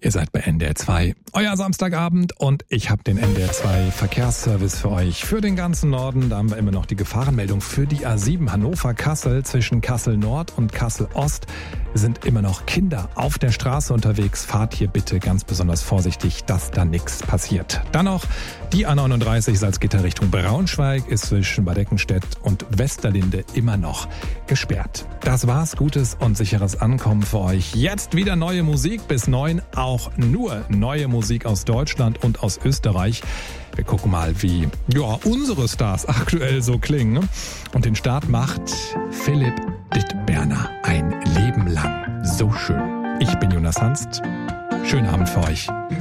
Ihr seid bei NDR 2, euer Samstagabend, und ich habe den NDR 2 Verkehrsservice für euch. Für den ganzen Norden, da haben wir immer noch die Gefahrenmeldung für die A7 Hannover-Kassel. Zwischen Kassel Nord und Kassel Ost sind immer noch Kinder auf der Straße unterwegs. Fahrt hier bitte ganz besonders vorsichtig, dass da nichts passiert. Dann noch die A39 Salzgitter Richtung Braunschweig ist zwischen Bad Eckenstedt und Westerlinde immer noch gesperrt. Das war's, gutes und sicheres Ankommen für euch. Jetzt wieder neue Musik bis 9, auch nur neue Musik aus Deutschland und aus Österreich. Wir gucken mal, wie unsere Stars aktuell so klingen. Und den Start macht Philipp Dittberner. Ein Leben lang. So schön. Ich bin Jonas Hanst. Schönen Abend für euch.